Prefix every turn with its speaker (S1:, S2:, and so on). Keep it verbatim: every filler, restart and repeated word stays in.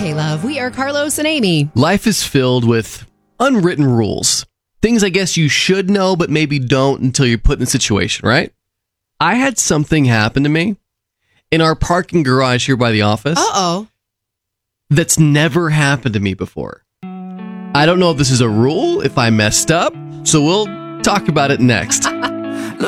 S1: Okay, love, we are Carlos and Amy.
S2: Life is filled with unwritten rules. Things I guess you should know, but maybe don't until you're put in a situation, right? I had something happen to me in our parking garage here by the office.
S1: Uh-oh.
S2: That's never happened to me before. I don't know if this is a rule, if I messed up, so we'll talk about it next.